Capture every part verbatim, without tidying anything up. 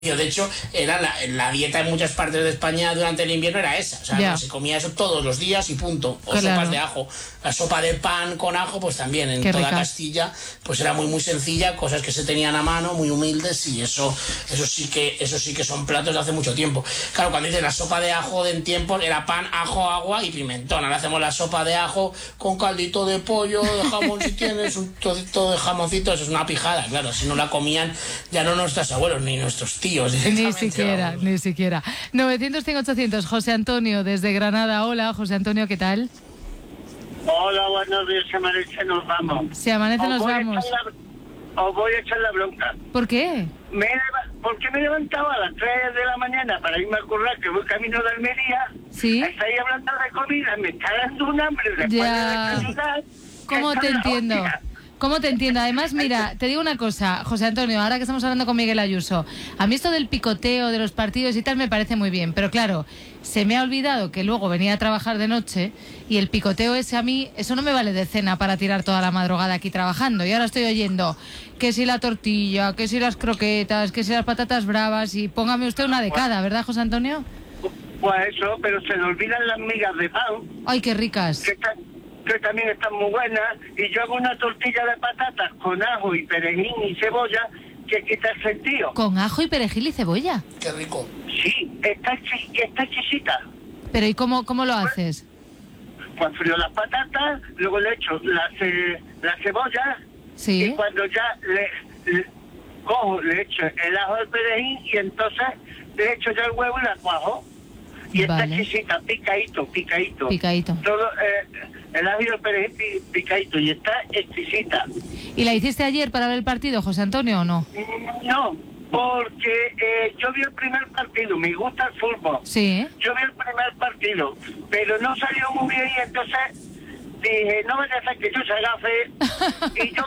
De hecho, era la, la dieta en muchas partes de España durante el invierno era esa. O sea, yeah. se comía eso todos los días y punto. O claro. sopas de ajo. La sopa de pan con ajo, pues también en Qué toda rica. Castilla, pues era muy muy sencilla, cosas que se tenían a mano, muy humildes, y eso eso sí que eso sí que son platos de hace mucho tiempo. Claro, cuando dices la sopa de ajo de en tiempos era pan, ajo, agua y pimentón. Ahora hacemos la sopa de ajo con caldito de pollo, de jamón si tienes, un trocito de jamoncito, eso es una pijada. Claro, si no la comían ya no nuestros abuelos ni nuestros tíos. Ni siquiera, vamos. ni siquiera. novecientos, cien, ochocientos, José Antonio desde Granada. Hola, José Antonio, ¿qué tal? Hola, buenos días, se amanece, nos vamos. Se amanece, nos vamos. La, os voy a echar la bronca. ¿Por qué? Me, porque me levantaba a las tres de la mañana para irme a currar, que voy camino de Almería. Sí. Estáis hablando de comida, me está dando un hambre después ya. de desayunar. ¿Cómo te entiendo? Hostia. ¿Cómo te entiendo? Además, mira, te digo una cosa, José Antonio, ahora que estamos hablando con Miguel Ayuso, a mí esto del picoteo de los partidos y tal me parece muy bien, pero claro, se me ha olvidado que luego venía a trabajar de noche y el picoteo ese a mí, eso no me vale de cena para tirar toda la madrugada aquí trabajando. Y ahora estoy oyendo que si la tortilla, que si las croquetas, que si las patatas bravas, y póngame usted una de cada, ¿verdad, José Antonio? Pues eso, pero se le olvidan las migas de pan. ¡Ay, qué ricas! Que están, que también están muy buenas, y yo hago una tortilla de patatas con ajo y perejil y cebolla que quita el sentido. ¿Con ajo y perejil y cebolla? ¡Qué rico! Sí, está, está exquisita. ¿Pero y cómo, cómo lo haces? Pues frío las patatas, luego le echo la, ce, la cebolla, sí. Y cuando ya le, le cojo, le echo el ajo del perejil y entonces le echo ya el huevo y la cuajo. Y vale. Está exquisita, picadito, picadito. Picadito. Todo, eh, el ajo y el perejil picadito, y está exquisita. ¿Y la hiciste ayer para ver el partido, José Antonio, o no? No, porque eh, yo vi el primer partido, me gusta el fútbol. Sí. Yo vi el primer partido, pero no salió muy bien, y entonces dije, no vaya a ser que yo se agafe. Y yo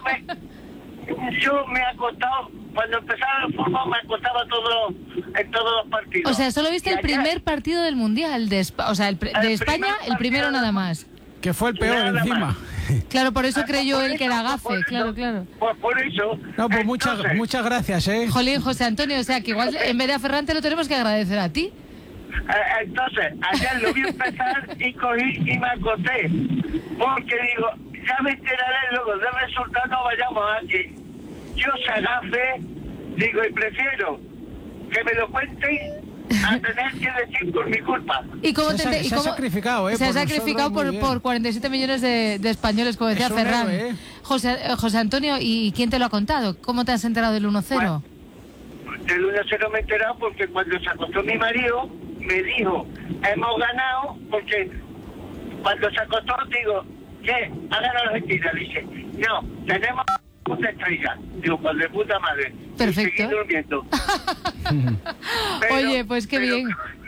me, yo me he acostado. Cuando empezaba el fútbol me acostaba todo, en todos los partidos. O sea, solo viste el primer partido del Mundial, de, o sea, el, de el España, el primero nada más. Que fue el peor nada encima. Más. Claro, por eso creyó él que era gafe, por claro, eso, claro. Pues por eso. No, pues muchas, muchas gracias, ¿eh? Jolín, José Antonio, o sea, que igual en vez de a Ferran te lo tenemos que agradecer a ti. Entonces, ayer lo vi empezar y cogí y me acosté. Porque digo, ya me enteraré luego del resultado, no vayamos aquí. Yo se agafe, digo, y prefiero que me lo cuenten a tener que decir por mi culpa. ¿Y cómo se, te, ha, y se cómo, ha sacrificado, ¿eh? Se ha sacrificado por, por cuarenta y siete millones de, de españoles, como decía Ferran. Héroe, ¿eh? José, José Antonio, ¿y quién te lo ha contado? ¿Cómo te has enterado del uno cero? Bueno, del uno cero me he enterado porque cuando se acostó mi marido, me dijo, hemos ganado, porque cuando se acostó, digo, ¿qué? ¿Ha ganado Argentina? Dice, no, tenemos una estrella. Digo, pues de puta madre. Perfecto. Y seguí durmiendo. Pero, oye, pues qué pero, bien.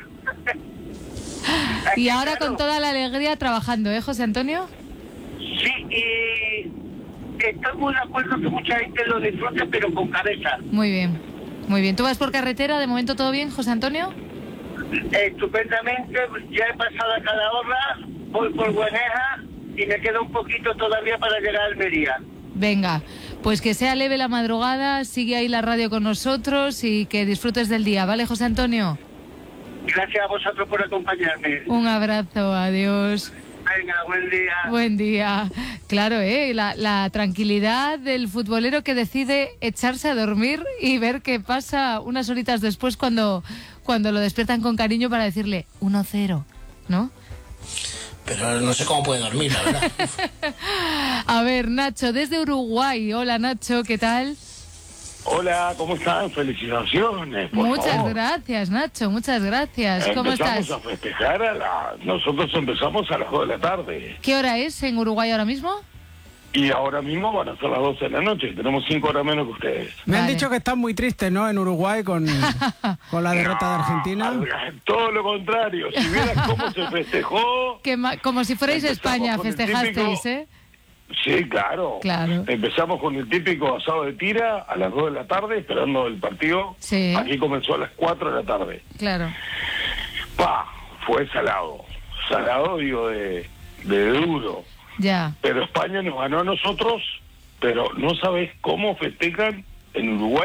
Y ahora claro, con toda la alegría trabajando, ¿eh, José Antonio? Sí, y estoy muy de acuerdo que mucha gente lo disfrute, pero con cabeza. Muy bien, muy bien. ¿Tú vas por carretera? ¿De momento todo bien, José Antonio? Estupendamente, ya he pasado a cada hora, voy por Bueneja y me queda un poquito todavía para llegar a Almería. Venga, pues que sea leve la madrugada, sigue ahí la radio con nosotros y que disfrutes del día, ¿vale, José Antonio? Gracias a vosotros por acompañarme. Un abrazo, adiós. Venga, buen día. Buen día. Claro, ¿eh? La, la tranquilidad del futbolero que decide echarse a dormir y ver qué pasa unas horitas después cuando, cuando lo despiertan con cariño para decirle uno cero, ¿no? Pero no sé cómo puede dormir, la verdad. A ver, Nacho, desde Uruguay. Hola, Nacho, ¿qué tal? Hola, ¿cómo están? Felicitaciones, por Muchas favor. gracias, Nacho, muchas gracias. ¿Cómo empezamos estás? a festejar a la... Nosotros empezamos a las dos de la tarde. ¿Qué hora es en Uruguay ahora mismo? Y ahora mismo van a ser las doce de la noche. Tenemos cinco horas menos que ustedes. Me vale. han dicho que están muy tristes, ¿no? En Uruguay con, con la derrota no, de Argentina. Todo lo contrario. Si vieras cómo se festejó... Que como si fuerais España, festejasteis, ¿eh? Sí, claro. Claro. Empezamos con el típico asado de tira a las dos de la tarde, esperando el partido. Sí. Aquí comenzó a las cuatro de la tarde. Claro. Pa, fue salado. Salado, digo, de, de duro. Ya. Pero España nos ganó a nosotros, pero no sabes cómo festejan en Uruguay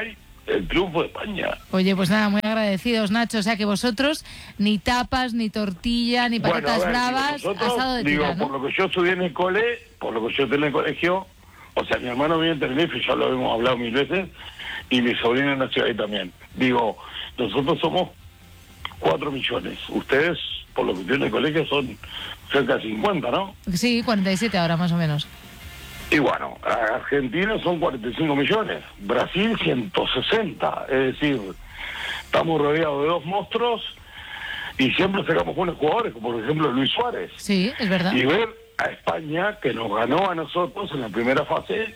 el triunfo de España. Oye, pues nada, muy agradecidos, Nacho. O sea que vosotros ni tapas, ni tortilla, ni patatas bueno, ver, bravas, digo, nosotros, asado de digo, tira, ¿no? por lo que yo estudié en el cole, por lo que yo estudié en el colegio, o sea, mi hermano vive en Tenerife, ya lo hemos hablado mil veces, y mi sobrino nació ahí también. Digo, nosotros somos cuatro millones. Ustedes, por lo que tienen en el colegio, son cerca de cincuenta, ¿no? Sí, cuarenta y siete ahora, más o menos. Y bueno, Argentina son cuarenta y cinco millones, Brasil ciento sesenta, es decir, estamos rodeados de dos monstruos y siempre sacamos buenos jugadores, como por ejemplo Luis Suárez. Sí, es verdad. Y ver a España, que nos ganó a nosotros en la primera fase,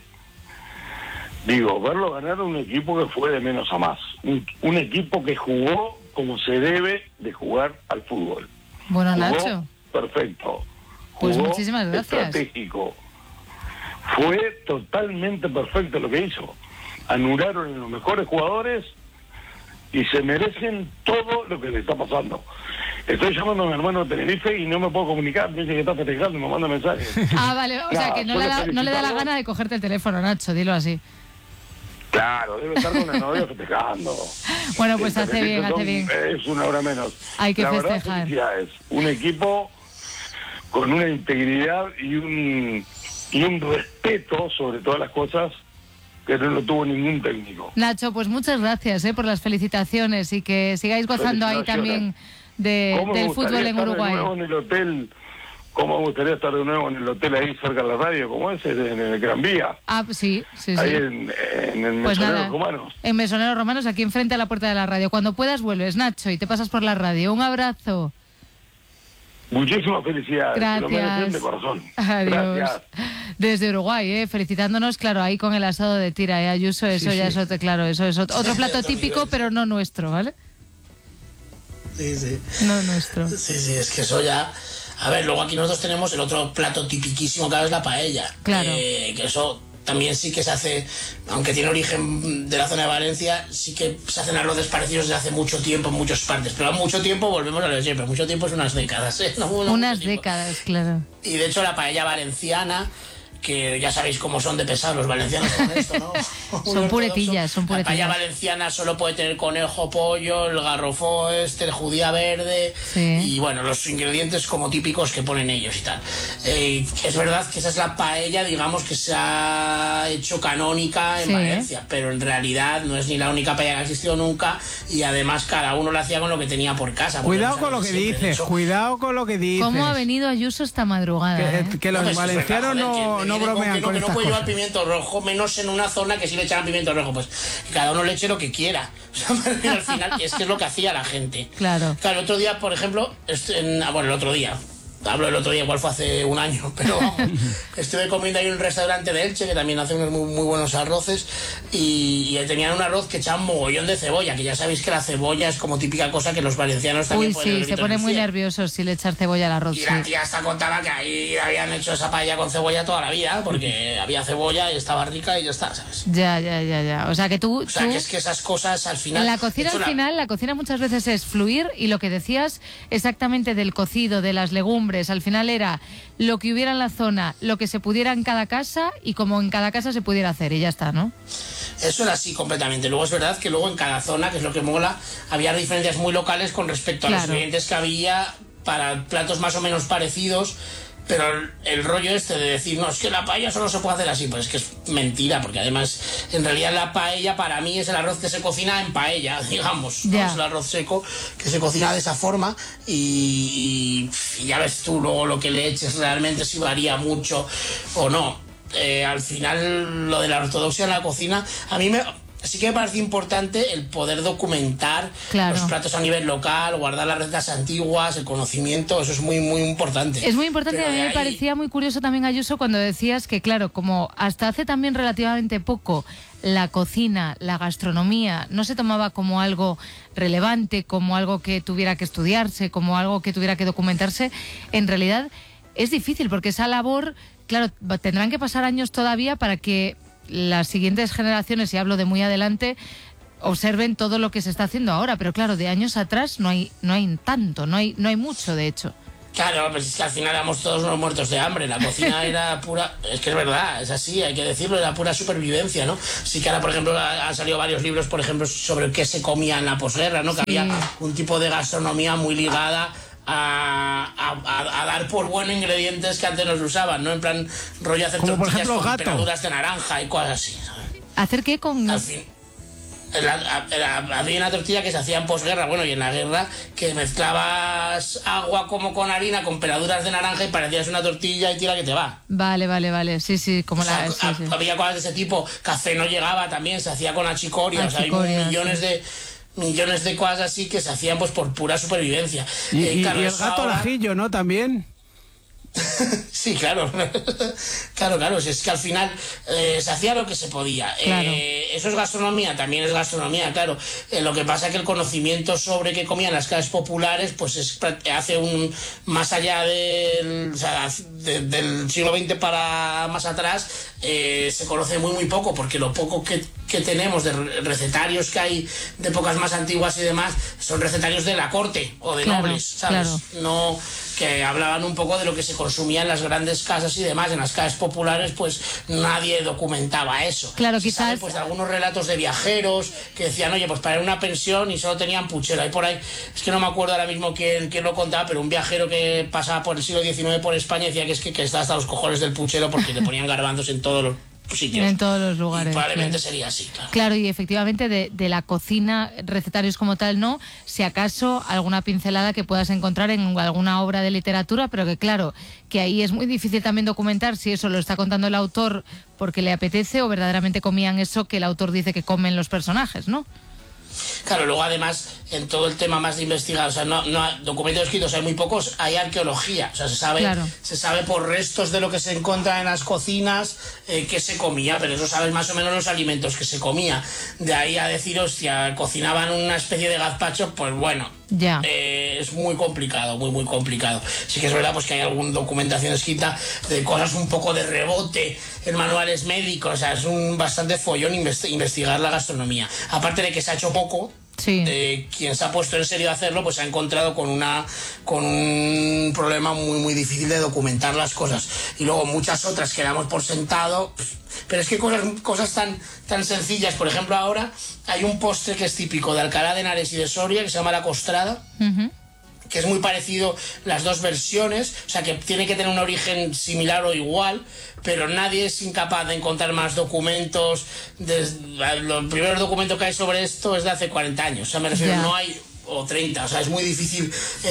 digo, verlo ganar a un equipo que fue de menos a más, un, un equipo que jugó como se debe de jugar al fútbol. Bueno, Jugó Nacho. perfecto. Pues Jugó muchísimas gracias. Estratégico. Fue totalmente perfecto lo que hizo. Anularon a los mejores jugadores y se merecen todo lo que le está pasando. Estoy llamando a mi hermano de Tenerife y no me puedo comunicar, me dice que está festejando y me manda mensajes. Ah, vale, o sea que no le, da, no le da la gana de cogerte el teléfono, Nacho, dilo así. Claro, debe estar con la novia festejando. Bueno, pues hace bien, son, hace bien. Es una hora menos. Hay que la festejar. Verdad, felicidades. Un equipo con una integridad y un y un respeto sobre todas las cosas que no lo tuvo ningún técnico. Nacho, pues muchas gracias eh, por las felicitaciones y que sigáis gozando ahí también de, del fútbol en Uruguay. De nuevo en el hotel, ¿Cómo me gustaría estar de nuevo en el hotel ahí cerca de la radio? ¿Cómo es? En el Gran Vía. Ah, sí, sí, sí. Ahí en, en el pues Mesoneros Romanos. En Mesoneros Romanos, aquí enfrente a la puerta de la radio. Cuando puedas vuelves, Nacho, y te pasas por la radio. Un abrazo. Muchísimas felicidades. Gracias. Te lo merecen de corazón. Adiós. Gracias. Desde Uruguay, ¿eh? Felicitándonos, claro, ahí con el asado de tira, ¿eh? Ayuso, eso sí, ya sí. es otro, claro, eso es otro, otro plato típico, pero no nuestro, ¿vale? Sí, sí. No nuestro. Sí, sí, es que eso ya... A ver, luego aquí nosotros tenemos el otro plato tipiquísimo que es la paella. Claro. Eh, que eso también sí que se hace, aunque tiene origen de la zona de Valencia, sí que se hacen arroces parecidos desde hace mucho tiempo en muchas partes. Pero a mucho tiempo, volvemos a lo de siempre, mucho tiempo es unas décadas, ¿eh? No, no unas décadas, claro. Y de hecho la paella valenciana, que ya sabéis cómo son de pesados los valencianos con esto, ¿no? Son puretillas, son puretillas. La paella valenciana solo puede tener conejo, pollo, el garrofó este, el judía verde, sí. Y bueno, los ingredientes como típicos que ponen ellos y tal. Eh, es verdad que esa es la paella, digamos, que se ha hecho canónica en sí. Valencia, pero en realidad no es ni la única paella que ha existido nunca, y además cada uno la hacía con lo que tenía por casa. Cuidado con lo que dices, cuidado con lo que dices. ¿Cómo ha venido Ayuso esta madrugada? Que, eh? que los no, valencianos verdad, joder, no, que, no bromean que no, con que estas no puede cosas. llevar pimiento rojo, menos en una zona que sí le echaran pimiento rojo. Pues cada uno le eche lo que quiera. O sea, al final es que es lo que hacía la gente. Claro. Claro, el otro día, por ejemplo, en, bueno, el otro día, hablo del otro día, igual fue hace un año, pero vamos, estuve comiendo ahí en un restaurante de Elche que también hace unos muy, muy buenos arroces y, y tenían un arroz que echaban mogollón de cebolla, que ya sabéis que la cebolla es como típica cosa que los valencianos también Uy, sí, se pone muy nerviosos si le echas cebolla al arroz. Y sí. la tía hasta contaba que ahí habían hecho esa paella con cebolla toda la vida, porque había cebolla y estaba rica y ya está, ¿sabes? Ya, ya, ya, ya. O sea que tú... O sea, tú... que es que esas cosas al final... En la cocina al final, la cocina muchas veces es fluir, y lo que decías exactamente del cocido, de las legumbres, al final era lo que hubiera en la zona, lo que se pudiera en cada casa y como en cada casa se pudiera hacer, y ya está, ¿no? Eso era así completamente. Luego es verdad que luego en cada zona, que es lo que mola, había diferencias muy locales con respecto a claro. los ingredientes que había para platos más o menos parecidos. Pero el, el rollo este de decir, no, es que la paella solo se puede hacer así, pues es que es mentira, porque además, en realidad la paella para mí es el arroz que se cocina en paella, digamos, ¿no? Es el arroz seco que se cocina de esa forma y, y, y ya ves tú luego lo que le eches realmente si varía mucho o no. Eh, al final, lo de la ortodoxia en la cocina, a mí me... Sí que me parece importante el poder documentar claro. los platos a nivel local, guardar las recetas antiguas, el conocimiento, eso es muy, muy importante. Es muy importante, Pero a mí me ahí... parecía muy curioso también, Ayuso, cuando decías que, claro, como hasta hace también relativamente poco la cocina, la gastronomía, no se tomaba como algo relevante, como algo que tuviera que estudiarse, como algo que tuviera que documentarse, en realidad es difícil, porque esa labor, claro, tendrán que pasar años todavía para que las siguientes generaciones, y hablo de muy adelante, observen todo lo que se está haciendo ahora, pero claro, de años atrás no hay no hay tanto, no hay no hay mucho, de hecho. Claro, pues es que al final éramos todos unos muertos de hambre. La cocina era pura... Es que es verdad, es así, hay que decirlo, era pura supervivencia, ¿no? Sí que ahora, por ejemplo, han salido varios libros, por ejemplo, sobre qué se comía en la posguerra, ¿no? Que sí. Había un tipo de gastronomía muy ligada a, a, a dar por bueno ingredientes que antes nos usaban, ¿no? En plan, rollo hacer como tortillas por ejemplo, con peladuras de naranja y cosas así, ¿sabes? ¿Hacer qué con...? Al fin... La, la, había una tortilla que se hacía en posguerra, bueno, y en la guerra, que mezclabas agua como con harina, con peladuras de naranja y parecías una tortilla y tira que te va. Vale, vale, vale, sí, sí, como o sea, la... Sí, a, sí. Había cosas de ese tipo, café no llegaba también, se hacía con achicoria, achicoria o sea, hay millones sí. de... millones de cosas así que se hacían pues por pura supervivencia. Y, eh, y, claro, y el gato ahora... al ajillo, ¿no? También. Sí, claro. Claro, claro, si es que al final eh, se hacía lo que se podía. Claro. Eh, eso es gastronomía, también es gastronomía, claro. Eh, lo que pasa es que el conocimiento sobre qué comían las clases populares, pues es, hace un más allá del, o sea, de, del siglo veinte para más atrás, eh, se conoce muy muy poco, porque lo poco que, que tenemos de recetarios que hay de épocas más antiguas y demás son recetarios de la corte o de claro, nobles, ¿sabes? Claro. No, que hablaban un poco de lo que se consumía en las grandes casas y demás. En las casas populares pues nadie documentaba eso. Claro, se quizás sabe, pues de algunos relatos de viajeros que decían, oye, pues para ir a una pensión y solo tenían puchero. Hay por ahí, es que no me acuerdo ahora mismo quién, quién lo contaba, pero un viajero que pasaba por el siglo diecinueve por España decía que es que, que estaba hasta los cojones del puchero porque le ponían garbanzos en todos los sitios. En todos los lugares. Y probablemente claro. sería así, claro. Claro, y efectivamente de, de la cocina, recetarios como tal, no. Si acaso alguna pincelada que puedas encontrar en alguna obra de literatura, pero que claro, que ahí es muy difícil también documentar si eso lo está contando el autor porque le apetece o verdaderamente comían eso que el autor dice que comen los personajes, ¿no? Claro, luego además en todo el tema más de investigar, o sea, no, no documentos escritos hay muy pocos, hay arqueología, o sea, se sabe, claro. se sabe por restos de lo que se encuentra en las cocinas eh, que se comía, pero eso sabes más o menos los alimentos que se comía. De ahí a decir, hostia, cocinaban una especie de gazpacho, pues bueno, ya. Eh, es muy complicado, muy muy complicado. Sí que es verdad pues que hay alguna documentación escrita de cosas un poco de rebote en manuales médicos, o sea, es un bastante follón investi- investigar la gastronomía. Aparte de que se ha hecho poco, sí. eh, quien se ha puesto en serio a hacerlo pues se ha encontrado con una con un problema muy muy difícil de documentar las cosas, y luego muchas otras que damos por sentado, pero es que cosas cosas tan tan sencillas. Por ejemplo, ahora hay un postre que es típico de Alcalá de Henares y de Soria que se llama la costrada, uh-huh. que es muy parecido las dos versiones, o sea que tiene que tener un origen similar o igual, pero nadie es incapaz de encontrar más documentos. Desde, los primeros documentos que hay sobre esto es de hace cuarenta años, o sea, me refiero, yeah. no hay, o treinta, o sea, es muy difícil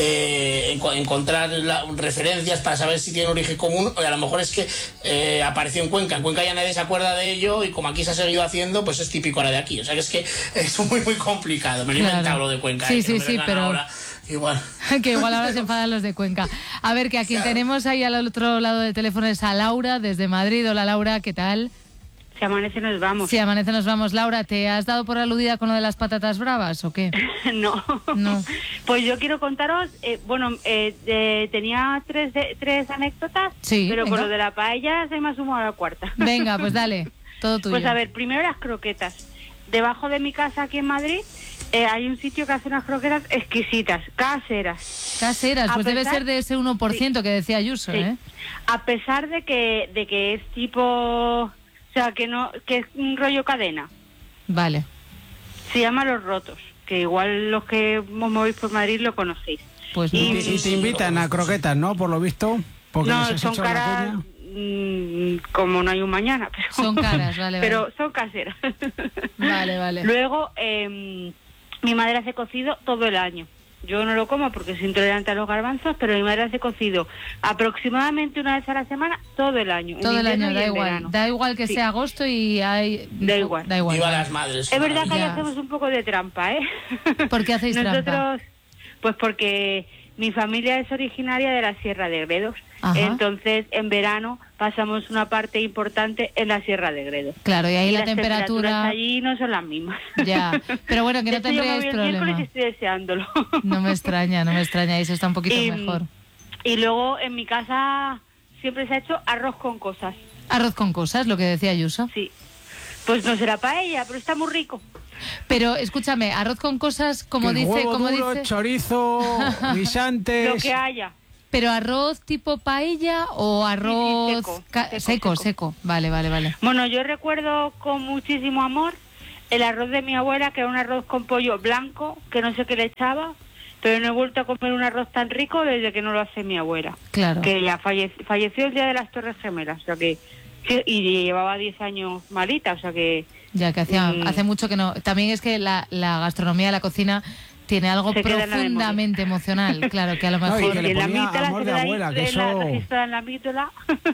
eh, en, encontrar la, referencias para saber si tiene origen común, o a lo mejor es que eh, apareció en Cuenca, en Cuenca ya nadie se acuerda de ello, y como aquí se ha seguido haciendo, pues es típico ahora de aquí, o sea que es que es muy muy complicado. Me lo he claro. inventado lo de Cuenca, sí, eh, sí, no sí, pero... ahora. Igual. Que igual ahora se enfadan los de Cuenca. A ver, que a quien claro. tenemos ahí al otro lado del teléfono es a Laura, desde Madrid. Hola, Laura, ¿qué tal? Si amanece nos vamos. Si amanece nos vamos. Laura, ¿te has dado por aludida con lo de las patatas bravas o qué? no. No. Pues yo quiero contaros, eh, bueno, eh, eh, tenía tres, de, tres anécdotas, sí, pero venga. con lo de la paella se me ha sumado a la cuarta. Venga, pues dale, todo tuyo. Pues a ver, primero las croquetas. Debajo de mi casa aquí en Madrid eh, hay un sitio que hace unas croquetas exquisitas, caseras. Caseras, a pues pesar, debe ser de ese uno por ciento sí, que decía Ayuso, sí. ¿eh? A pesar de que, de que es tipo... O sea, que no que es un rollo cadena. Vale. Se llama Los Rotos, que igual los que os movéis por Madrid lo conocéis. Pues no. y, y te invitan a croquetas, ¿no? Por lo visto. Porque no, son caras mmm, como no hay un mañana. Pero, son caras, vale, pero vale. son caseras. Vale, vale. Luego, eh, mi madre hace cocido todo el año. Yo no lo como porque soy intolerante a los garbanzos, pero mi madre hace cocido aproximadamente una vez a la semana todo el año. Todo el año, da igual. Verano. Da igual que sí. sea agosto y hay... Da igual. Da igual. Viva las madres. Es verdad que ahí hacemos un poco de trampa, ¿eh? ¿Por qué hacéis Nosotros, trampa? Pues porque mi familia es originaria de la Sierra de Gredos. Ajá. Entonces, en verano pasamos una parte importante en la Sierra de Gredos. Claro, y ahí y la las temperatura... allí no son las mismas. Ya, pero bueno, que no tendríais problema. Y estoy deseándolo. No me extraña, no me extraña, eso está un poquito y, mejor. Y luego en mi casa siempre se ha hecho arroz con cosas. Arroz con cosas, lo que decía Ayuso. Sí. Pues no será paella, pero está muy rico. Pero escúchame, arroz con cosas, como que dice, huevo como duro, dice... chorizo, guisantes... Lo que haya. ¿Pero arroz tipo paella o arroz Sí, sí, seco, ca- seco, seco, seco. seco? Vale, vale, vale. Bueno, yo recuerdo con muchísimo amor el arroz de mi abuela, que era un arroz con pollo blanco, que no sé qué le echaba, pero no he vuelto a comer un arroz tan rico desde que no lo hace mi abuela. Claro. Que ella falle- falleció el día de las Torres Gemelas, o sea que sí, y llevaba diez años malita, o sea que... Ya que hacía, Mm. hace mucho que no. También es que la, la gastronomía, la cocina, tiene algo Se queda en la profundamente emocional. Claro, que a lo No, y mejor. que le en la ponía amígdala amor se de queda ahí, abuela, que en la- eso- registrada en la amígdala.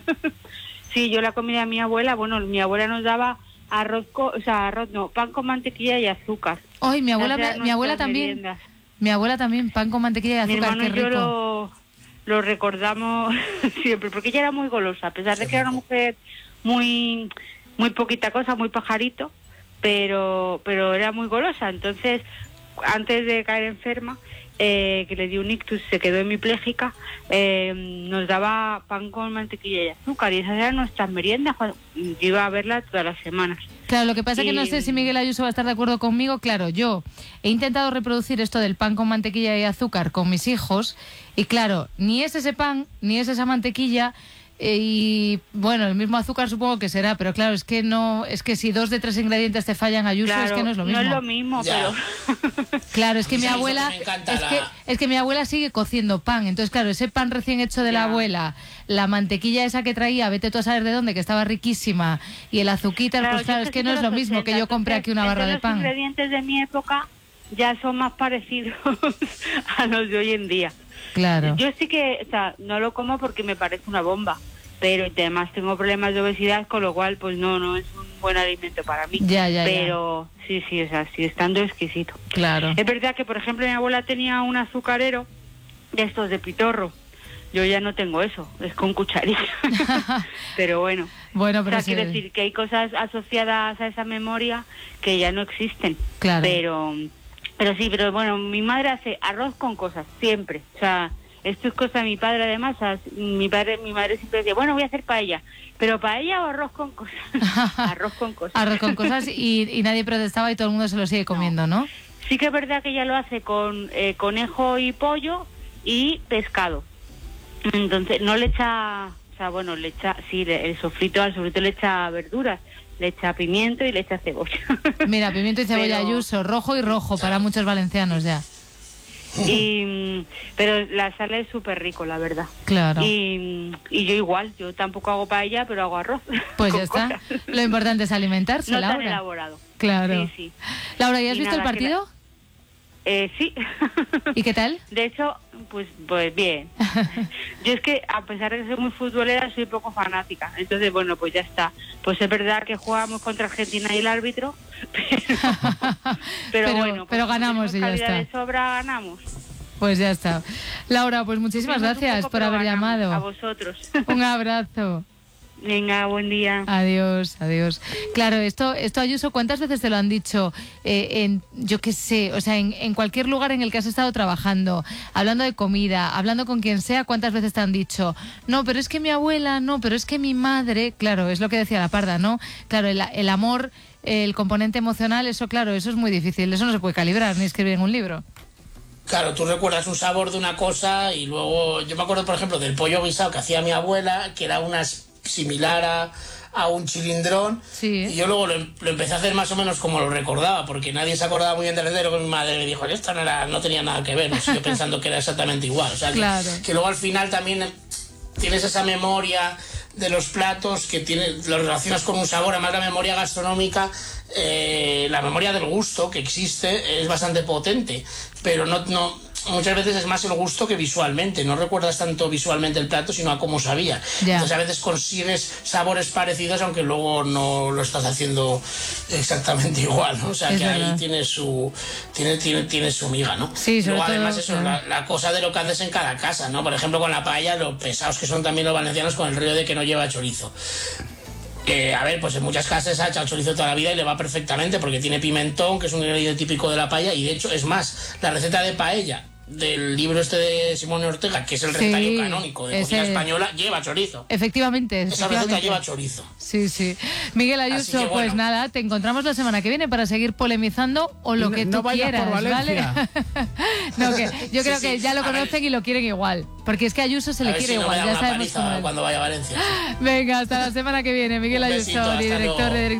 Sí, yo la comida de mi abuela, bueno, mi abuela nos daba arroz, co- o sea, arroz no, pan con mantequilla y azúcar. Ay, mi abuela, Esas eran mi abuela nuestras también. meriendas. Mi abuela también, pan con mantequilla y Mi azúcar, hermano qué y yo rico. lo, lo recordamos siempre, porque ella era muy golosa, a pesar de que era una mujer muy muy poquita cosa, muy pajarito, pero pero era muy golosa. Entonces, antes de caer enferma, eh, que le dio un ictus, se quedó hemipléjica, eh, nos daba pan con mantequilla y azúcar, y esas eran nuestras meriendas. Cuando- yo iba a verla todas las semanas. Claro, lo que pasa es que no Y- sé si Miguel Ayuso va a estar de acuerdo conmigo. Claro, yo he intentado reproducir esto del pan con mantequilla y azúcar con mis hijos y claro, ni es ese pan, ni es esa mantequilla eh, y bueno, el mismo azúcar supongo que será, pero claro, es que no, es que si dos de tres ingredientes te fallan, Ayuso, Claro, es que no es lo mismo. No es lo mismo, Ya. pero... Claro, es que mi Sí, eso abuela me encanta es la- que es que mi abuela sigue cociendo pan, entonces claro, ese pan recién hecho de la Ya. abuela, la mantequilla esa que traía, vete tú a saber de dónde, que estaba riquísima, y el azuquita, pues yo claro, es que no soy es de lo los mismo que ochenta, yo compré aquí una entonces, barra de Los pan. ingredientes de mi época ya son más parecidos a los de hoy en día. Claro. Yo sí que, o sea, no lo como porque me parece una bomba, pero además tengo problemas de obesidad, con lo cual pues no, no es un buen alimento para mí. Ya, ya, ya. Pero sí, sí, o sea, sigue estando exquisito. Claro. Es verdad que, por ejemplo, mi abuela tenía un azucarero de estos de pitorro. Yo ya no tengo eso, es con cucharilla. Pero bueno. Bueno, O pero sea, sí. quiero decir que hay cosas asociadas a esa memoria que ya no existen. Claro. Pero, pero sí, pero bueno, mi madre hace arroz con cosas, siempre. O sea, esto es cosa de mi padre además. O sea, mi padre, mi madre siempre decía, bueno, voy a hacer paella. Pero paella o arroz con cosas. Arroz con cosas. Arroz con cosas y, y nadie protestaba y todo el mundo se lo sigue comiendo, ¿no? Sí que es verdad que ella lo hace con eh, conejo y pollo y pescado. Entonces, no le echa, o sea, bueno, le echa, sí, le- el sofrito, al sofrito le echa verduras, le echa pimiento y le echa cebolla. Mira, pimiento y cebolla Pero- Ayuso, rojo y rojo para muchos valencianos ya. y, mm, pero la sal es súper rico, la verdad. Claro. Y, y yo igual, yo tampoco hago paella, pero hago arroz. Pues con ya está. cosas. Lo importante es alimentarse, No tan Laura. elaborado. Claro. Sí, sí. Laura, ¿ya has Y visto el nada, que la- partido? Eh, sí. ¿Y qué tal? De hecho, pues, pues bien. Yo es que, a pesar de que soy muy futbolera, soy poco fanática. Entonces, bueno, pues ya está. Pues es verdad que jugamos contra Argentina y el árbitro, pero, pero, Pero- bueno. Pues pero ganamos tenemos y ya calidad está. de sobra, ganamos. Pues ya está. Laura, pues muchísimas Sufrimos un gracias poco, por pero haber ganamos. A llamado. vosotros. Un abrazo. Venga, buen día. Adiós, adiós. Claro, esto, esto Ayuso, ¿cuántas veces te lo han dicho? Eh, en, yo qué sé, o sea, en, en cualquier lugar en el que has estado trabajando, hablando de comida, hablando con quien sea, ¿cuántas veces te han dicho? No, pero es que mi abuela, no, pero es que mi madre, claro, es lo que decía la Parda, ¿no? Claro, el, el amor, el componente emocional, eso, claro, eso es muy difícil, eso no se puede calibrar ni escribir en un libro. Claro, tú recuerdas un sabor de una cosa y luego, yo me acuerdo, por ejemplo, del pollo guisado que hacía mi abuela, que era una similar a, a un chilindrón, Sí. y yo luego lo, em- lo empecé a hacer más o menos como lo recordaba, porque nadie se acordaba muy bien del receta, que mi madre me dijo, esto no, era, no tenía nada que ver, no sé, yo pensando que era exactamente igual, o sea, que, Claro. que luego al final también tienes esa memoria de los platos que tiene, lo relacionas con un sabor, además la memoria gastronómica, eh, la memoria del gusto que existe es bastante potente, pero no, no muchas veces es más el gusto que visualmente, no recuerdas tanto visualmente el plato sino a cómo sabía. Ya. Entonces a veces consigues sabores parecidos aunque luego no lo estás haciendo exactamente igual, ¿no? O sea, Es que verdad. ahí tiene su tiene, tiene, tiene su miga, ¿no? Sí, sobre luego todo, además eso, claro. la, la cosa de lo que haces en cada casa, ¿no? Por ejemplo, con la paella, lo pesados que son también los valencianos con el rollo de que no lleva chorizo. Que, a ver, pues en muchas casas se ha echado chorizo toda la vida y le va perfectamente porque tiene pimentón, que es un ingrediente típico de la paella, y de hecho, es más, la receta de paella del libro este de Simón Ortega, que es el recetario sí, canónico de cocina española, lleva chorizo. Efectivamente. Esa receta lleva chorizo. Sí, sí. Miguel Ayuso, bueno. Pues nada, te encontramos la semana que viene para seguir polemizando o lo que no, tú no quieras, ¿vale? no, que yo creo sí, que sí. ya lo conocen y lo quieren igual. Porque es que a Ayuso se a le quiere si igual, no ya sabemos cómo cuando vaya a Valencia. Venga, hasta la semana que viene. Miguel Ayuso, director de director